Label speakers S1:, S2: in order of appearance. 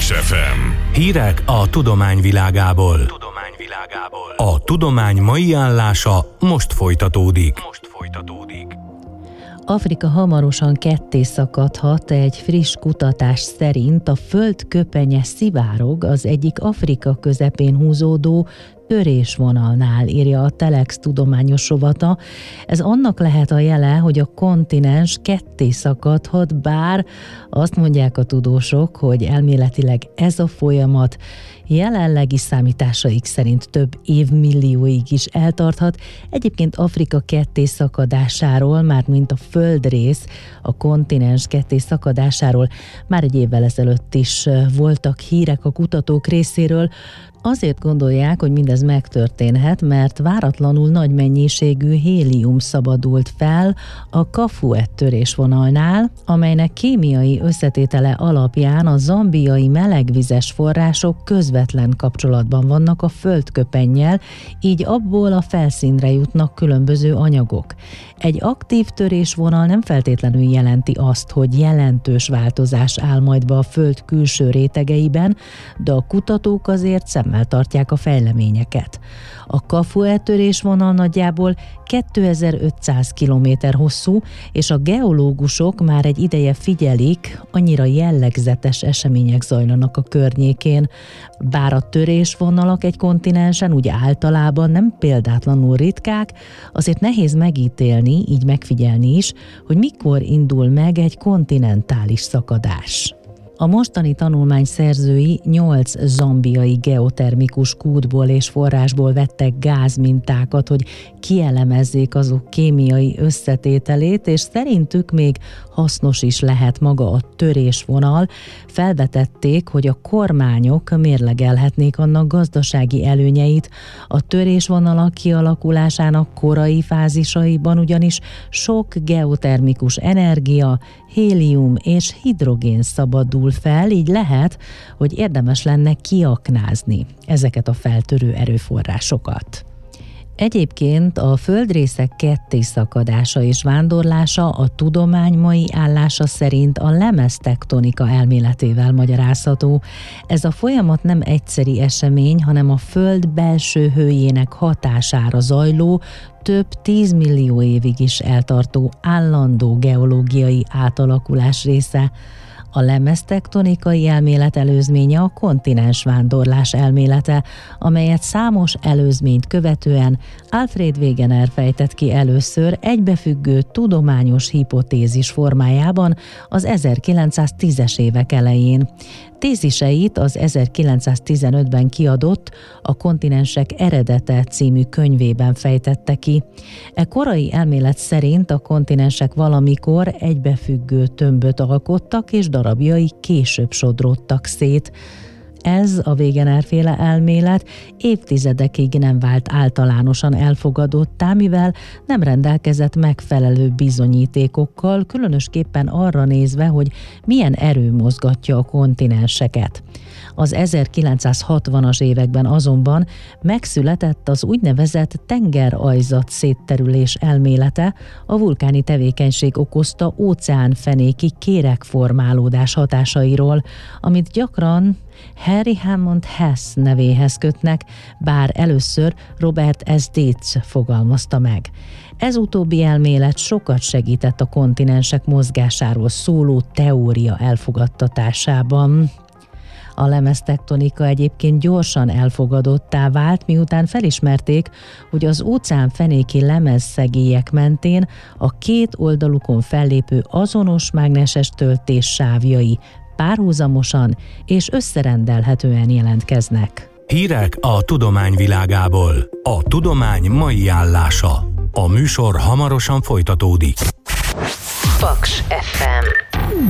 S1: Paks FM.
S2: Hírek a tudomány világából. A tudomány mai állása most folytatódik.
S3: Afrika hamarosan ketté szakadhat. Egy friss kutatás szerint a Föld köpenye szivárog az egyik Afrika közepén húzódó törésvonalnál, írja a Telex tudományos rovata. Ez annak lehet a jele, hogy a kontinens ketté szakadhat, bár azt mondják a tudósok, hogy elméletileg ez a folyamat jelenlegi számításaik szerint több évmillióig is eltarthat. Egyébként Afrika ketté szakadásáról, mármint a földrész, a kontinens ketté szakadásáról már egy évvel ezelőtt is voltak hírek a kutatók részéről. Azért gondolják, hogy mindez megtörténhet, mert váratlanul nagy mennyiségű hélium szabadult fel a Kafue törésvonalnál, amelynek kémiai összetétele alapján a zambiai melegvizes források közvetlen kapcsolatban vannak a földköpennyel, így abból a felszínre jutnak különböző anyagok. Egy aktív törésvonal nem feltétlenül jelenti azt, hogy jelentős változás áll majd be a föld külső rétegeiben, de a kutatók azért szemmel tartják a fejleményeket. A Kafue törésvonal nagyjából 2500 km hosszú, és a geológusok már egy ideje figyelik, annyira jellegzetes események zajlanak a környékén. Bár a törésvonalak egy kontinensen úgy általában nem példátlanul ritkák, azért nehéz megítélni, így megfigyelni is, hogy mikor indul meg egy kontinentális szakadás. A mostani tanulmány szerzői 8 zambiai geotermikus kútból és forrásból vettek gázmintákat, hogy kielemezzék azok kémiai összetételét, és szerintük még hasznos is lehet maga a törésvonal. Felvetették, hogy a kormányok mérlegelhetnék annak gazdasági előnyeit. A törésvonalak kialakulásának korai fázisaiban ugyanis sok geotermikus energia, hélium és hidrogén szabadul fel, így lehet, hogy érdemes lenne kiaknázni ezeket a feltörő erőforrásokat. Egyébként a földrészek kettészakadása és vándorlása a tudomány mai állása szerint a lemeztektonika elméletével magyarázható. Ez a folyamat nem egyszeri esemény, hanem a Föld belső hőjének hatására zajló, több 10 millió évig is eltartó állandó geológiai átalakulás része. A lemeztektonikai elmélet előzménye a kontinensvándorlás elmélete, amelyet számos előzményt követően Alfred Wegener fejtett ki először egybefüggő tudományos hipotézis formájában az 1910-es évek elején. Téziseit az 1915-ben kiadott A kontinensek eredete című könyvében fejtette ki. E korai elmélet szerint a kontinensek valamikor egybefüggő tömböt alkottak, és darabjai később sodródtak szét. Ez a Wegener-féle elmélet évtizedekig nem vált általánosan elfogadottá, mivel nem rendelkezett megfelelő bizonyítékokkal, különösképpen arra nézve, hogy milyen erő mozgatja a kontinenseket. Az 1960-as években azonban megszületett az úgynevezett tengerajzat szétterülés elmélete, a vulkáni tevékenység okozta óceánfenéki kéregformálódás hatásairól, amit gyakran Harry Hammond Hess nevéhez kötnek, bár először Robert S. Dietz fogalmazta meg. Ez utóbbi elmélet sokat segített a kontinensek mozgásáról szóló teória elfogadtatásában. A lemeztektonika egyébként gyorsan elfogadottá vált, miután felismerték, hogy az óceánfenéki lemezszegélyek mentén a két oldalukon fellépő azonos mágneses töltés sávjai párhuzamosan és összerendelhetően jelentkeznek.
S2: Hírek a tudomány világából. A tudomány mai állása. A műsor hamarosan folytatódik.
S4: Paks FM.